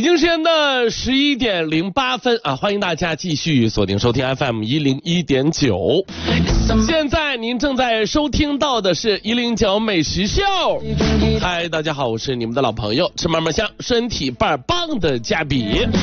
京时间的11:08啊，欢迎大家继续锁定收听 FM101.9。现在您正在收听到的是109美食秀。嗨，大家好，我是你们的老朋友吃嘛嘛香、身体倍儿棒的嘉比。